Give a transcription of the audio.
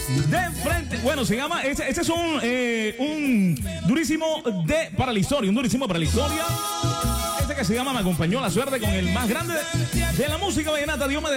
De frente. Bueno, se llama. Este es un durísimo para la historia. Un durísimo para la historia. Este que se llama Me acompañó la suerte con el más grande de la música vallenata, Dios me